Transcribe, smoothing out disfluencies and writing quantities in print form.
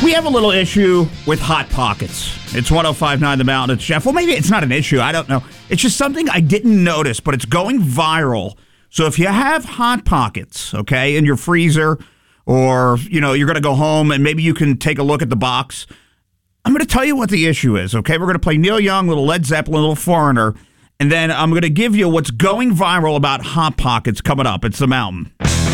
We have a little issue with Hot Pockets. It's 105.9 The Mountain. It's Jeff. Well, maybe it's not an issue. I don't know. It's just something I didn't notice, but it's going viral. So if you have Hot Pockets, okay, in your freezer, or, you're going to go home and maybe you can take a look at the box, I'm going to tell you what the issue is, okay? We're going to play Neil Young, little Led Zeppelin, little Foreigner, and then I'm going to give you what's going viral about Hot Pockets coming up. It's The Mountain.